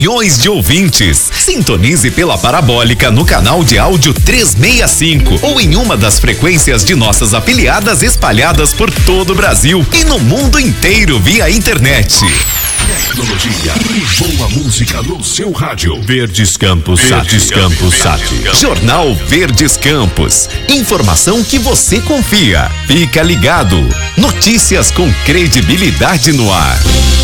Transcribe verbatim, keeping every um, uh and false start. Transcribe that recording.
Milhões de ouvintes. Sintonize pela Parabólica no canal de áudio trezentos e sessenta e cinco ou em uma das frequências de nossas afiliadas espalhadas por todo o Brasil e no mundo inteiro via internet. Tecnologia e boa música no seu rádio. Verdes Campos, Verdes Campos, Sat. Jornal Verdes Campos. Informação que você confia. Fica ligado. Notícias com credibilidade no ar.